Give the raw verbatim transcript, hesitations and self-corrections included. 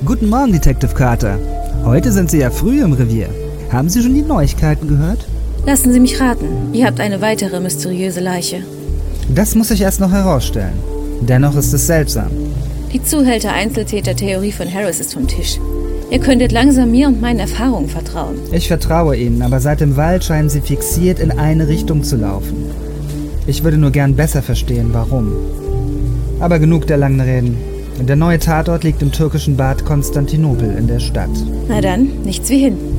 Guten Morgen, Detective Carter. Heute sind Sie ja früh im Revier. Haben Sie schon die Neuigkeiten gehört? Lassen Sie mich raten. Ihr habt eine weitere mysteriöse Leiche. Das muss ich erst noch herausstellen. Dennoch ist es seltsam. Die Zuhälter-Einzeltäter-Theorie von Harris ist vom Tisch. Ihr könntet langsam mir und meinen Erfahrungen vertrauen. Ich vertraue Ihnen, aber seit dem Wald scheinen Sie fixiert in eine Richtung zu laufen. Ich würde nur gern besser verstehen, warum. Aber genug der langen Reden. Der neue Tatort liegt im türkischen Bad Konstantinopel in der Stadt. Na dann, nichts wie hin.